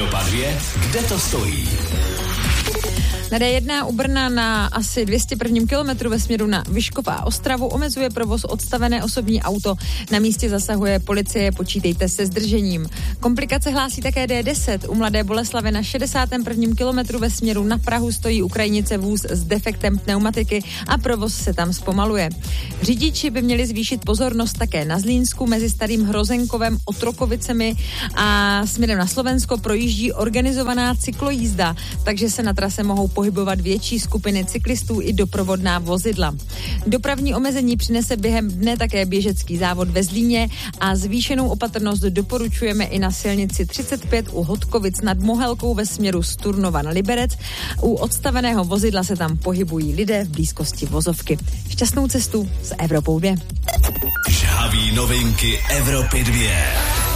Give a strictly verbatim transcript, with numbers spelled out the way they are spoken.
Evropa dva, kde to stojí? Na dé jedna u Brna na asi dvě stě prvním kilometru ve směru na Vyškov a Ostravu omezuje provoz odstavené osobní auto. Na místě zasahuje policie, počítejte se zdržením. Komplikace hlásí také dé deset. U Mladé Boleslavi na šedesátém prvním kilometru ve směru na Prahu stojí u krajnice vůz s defektem pneumatiky a provoz se tam zpomaluje. Řidiči by měli zvýšit pozornost také na Zlínsku mezi Starým Hrozenkovem, Otrokovicemi a směrem na Slovensko projíždí organizovaná cyklojízda, takže se na trase mohou pohybovat větší skupiny cyklistů i doprovodná vozidla. Dopravní omezení přinese během dne také běžecký závod ve Zlíně a zvýšenou opatrnost doporučujeme i na silnici třicet pět u Hodkovic nad Mohelkou ve směru z Turnova na Liberec. U odstaveného vozidla se tam pohybují lidé v blízkosti vozovky. Šťastnou cestu s Evropou dva. Žhaví novinky Evropy dva.